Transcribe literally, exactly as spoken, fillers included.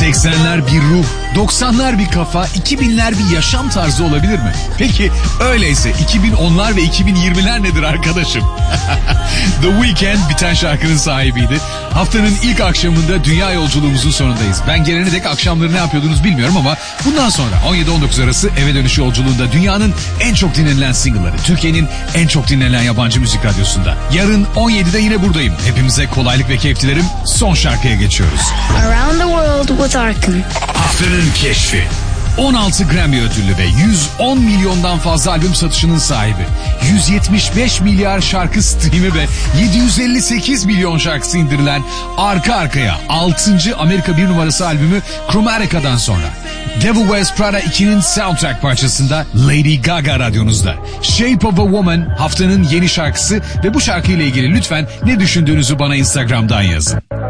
seksenler bir ruh, doksanlar bir kafa, iki binler bir yaşam tarzı olabilir mi? Peki öyleyse iki bin onlar ve iki bin yirmiler nedir arkadaşım? The Weeknd biten şarkının sahibiydi. Haftanın ilk akşamında dünya yolculuğumuzun sonundayız. Ben gelene dek akşamları ne yapıyordunuz bilmiyorum ama bundan sonra on yedi on dokuz arası eve dönüş yolculuğunda dünyanın en çok dinlenilen single'ları, Türkiye'nin en çok dinlenen yabancı müzik radyosunda. Yarın on yedide yine buradayım. Hepimize kolaylık ve keyif dilerim. Son şarkıya geçiyoruz. Around the World with Arkan. Haftanın keşfi. on altı Grammy ödüllü ve yüz on milyondan fazla albüm satışının sahibi. yüz yetmiş beş milyar şarkı streami ve yedi yüz elli sekiz milyon şarkısı indirilen arka arkaya altıncı Amerika bir numarası albümü Chromatica'dan sonra Devil Wears Prada iki'nin soundtrack parçasında Lady Gaga radyonuzda. Shape of a Woman haftanın yeni şarkısı ve bu şarkıyla ilgili lütfen ne düşündüğünüzü bana Instagram'dan yazın.